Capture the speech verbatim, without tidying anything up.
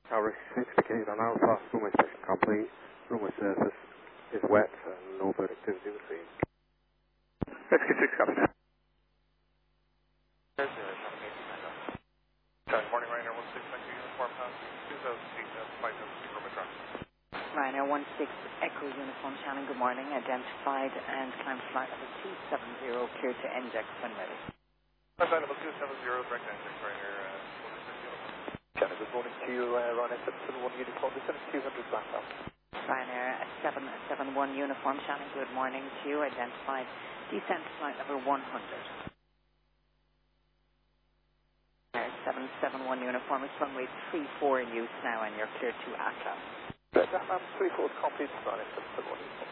Tower six indicated on Alpha, runway station complete, runway surface is wet and no bird activity was seen. Rescue six, copy that. Good morning, Ryanair one six, thank you, uniform house, two thousand feet, uh, five thousand feet from Madras. Ryanair one six Echo Uniform Shannon, good morning. Identified and climb flight level two seven zero, clear to index when ready. Flight level two seven zero, direct engine, Ryanair uh, one six uniform. Shannon, good morning to you, uh, Ryanair seven seven one uniform, descent two hundred back up. Ryanair seven seven one Uniform Shannon, good morning to you. Identified descent flight level one hundred. seven seven one Uniform, it's runway three four in use now and you're clear to Atlas. That, that, that's three four complete, Ryanair seven seven one uniform.